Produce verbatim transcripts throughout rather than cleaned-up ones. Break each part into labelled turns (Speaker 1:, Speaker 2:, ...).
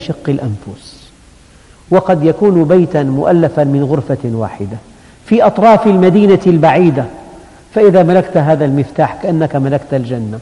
Speaker 1: شق الأنفس، وقد يكون بيتا مؤلفا من غرفة واحدة في أطراف المدينة البعيدة، فإذا ملكت هذا المفتاح كأنك ملكت الجنة.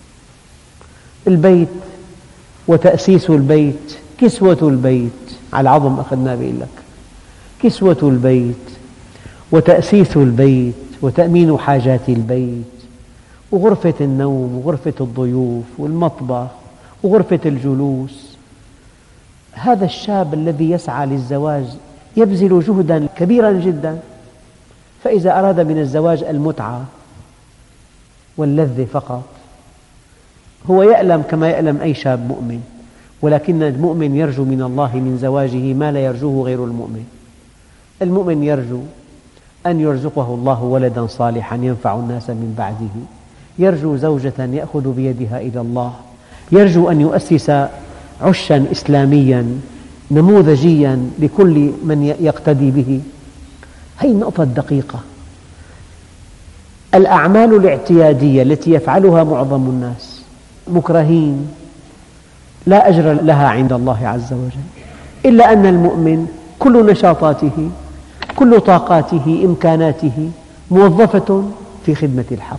Speaker 1: البيت وتأسيس البيت، كسوة البيت، على العظم أخذنا بيقول لك كسوة البيت وتأسيس البيت وتأمين حاجات البيت، وغرفة النوم وغرفة الضيوف والمطبخ وغرفة الجلوس. هذا الشاب الذي يسعى للزواج يبذل جهدا كبيرا جدا، فإذا أراد من الزواج المتعة واللذة فقط هو يألم كما يألم أي شاب مؤمن، ولكن المؤمن يرجو من الله من زواجه ما لا يرجوه غير المؤمن. المؤمن يرجو أن يرزقه الله ولدا صالحا ينفع الناس من بعده، يرجو زوجة يأخذ بيدها إلى الله، يرجو أن يؤسس عشا إسلاميا نموذجيا لكل من يقتدي به. هذه النقطة الدقيقة. الأعمال الاعتيادية التي يفعلها معظم الناس مكرهين لا أجر لها عند الله عز وجل، إلا أن المؤمن كل نشاطاته كل طاقاته إمكاناته موظفة في خدمة الحق.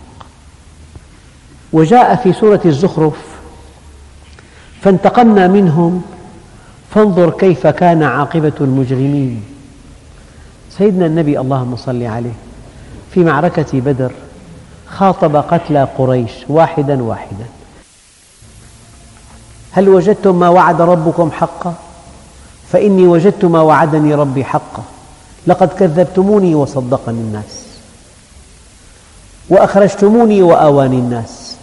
Speaker 1: وجاء في سورة الزخرف: فانتقمنا منهم فانظر كيف كان عاقبة المجرمين. سيدنا النبي اللهم صل عليه في معركة بدر خاطب قتلى قريش واحدا واحدا: هل وجدتم ما وعد ربكم حقا؟ فإني وجدت ما وعدني ربي حقا، لقد كذبتموني وصدقني الناس، وأخرجتموني وآواني الناس،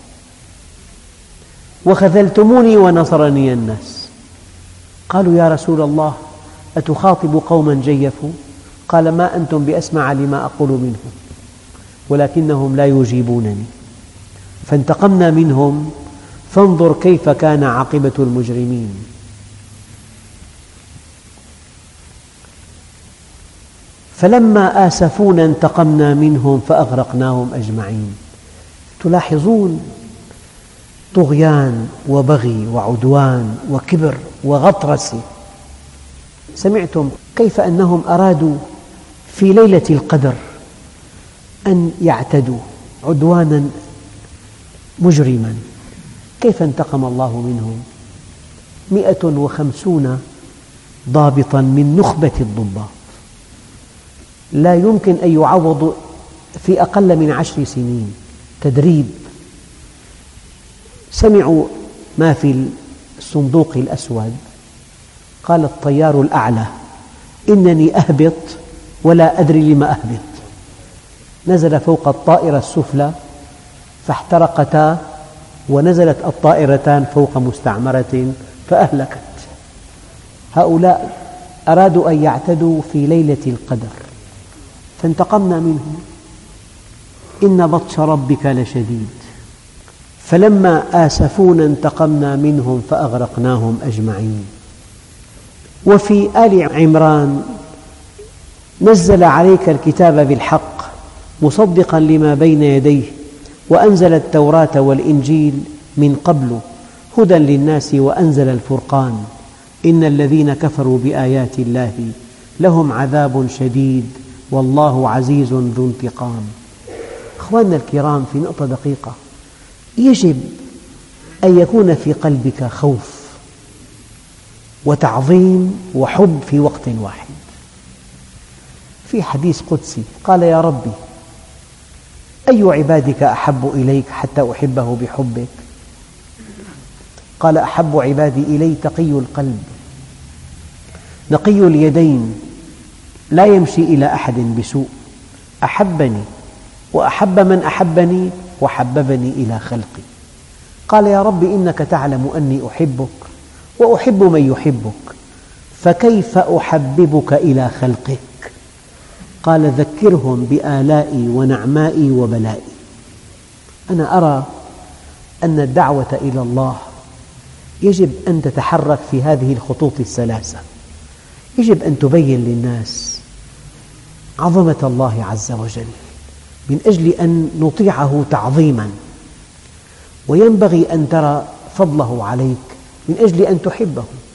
Speaker 1: وخذلتموني ونصرني الناس. قالوا: يا رسول الله أتخاطب قوما جيفوا؟ قال: ما أنتم بأسمع لما أقول منهم ولكنهم لا يجيبونني. فانتقمنا منهم فانظر كيف كان عاقبة المجرمين. فلما آسفونا انتقمنا منهم فأغرقناهم أجمعين. تلاحظون طغيان وبغي وعدوان وكبر وغطرسة. سمعتم كيف أنهم أرادوا في ليلة القدر أن يعتدوا عدوانا مجرما، كيف انتقم الله منهم؟ مئة وخمسون ضابطا من نخبة الضباط لا يمكن أن يعوضوا في أقل من عشر سنين تدريب. سمعوا ما في الصندوق الأسود، قال الطيار الأعلى: إنني أهبط ولا أدري لما أهبط. نزل فوق الطائرة السفلى فاحترقتا، ونزلت الطائرتان فوق مستعمرة فأهلكت. هؤلاء أرادوا أن يعتدوا في ليلة القدر فانتقمنا منهم، إن بطش ربك لشديد. فلما آسفونا انتقمنا منهم فأغرقناهم أجمعين. وفي آل عمران: نزل عليك الكتاب بالحق مصدقا لما بين يديه وأنزل التوراة والإنجيل من قبل هدى للناس وأنزل الفرقان إن الذين كفروا بآيات الله لهم عذاب شديد والله عزيز ذو انتقام. أخواننا الكرام، في نقطة دقيقة: يجب أن يكون في قلبك خوف وتعظيم وحب في وقت واحد. في حديث قدسي قال: يا ربي أي عبادك أحب إليك حتى أحبه بحبك؟ قال: أحب عبادي إلي تقي القلب نقي اليدين لا يمشي إلى أحد بسوء، أحبني وأحب من أحبني وحببني إلى خلقي. قال: يا رب إنك تعلم أني أحبك وأحب من يحبك، فكيف أحببك إلى خلقك؟ قال: ذكرهم بآلائي ونعمائي وبلائي. أنا أرى أن الدعوة إلى الله يجب أن تتحرك في هذه الخطوط الثلاثة. يجب أن تبين للناس عظمة الله عز وجل من أجل أن نطيعه تعظيما، وينبغي أن ترى فضله عليك من أجل أن تحبه.